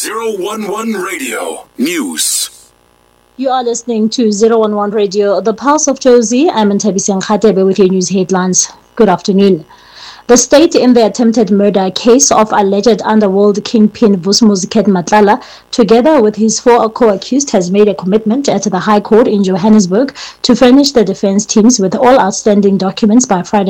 011 Radio News. You are listening to 011 Radio, the Pulse of Jozi. I'm Ntabiseng Khatebe with your news headlines. Good afternoon. The state in the attempted murder case of alleged underworld kingpin Vus'Muziket Matlala, together with his 4 co-accused, has made a commitment at the High Court in Johannesburg to furnish the defense teams with all outstanding documents by Friday